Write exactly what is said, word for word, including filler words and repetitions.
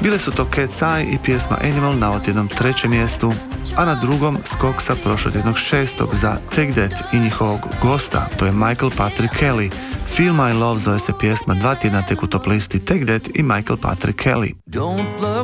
Bile su to Cat's Eye i pjesma Animal na otjednom trećem mjestu, a na drugom skok sa prošlotjednog šestog za Take That i njihovog gosta, to je Michael Patrick Kelly. Feel My Love zove se pjesma, dva tjedna tek u top listi Take That i Michael Patrick Kelly. Don't look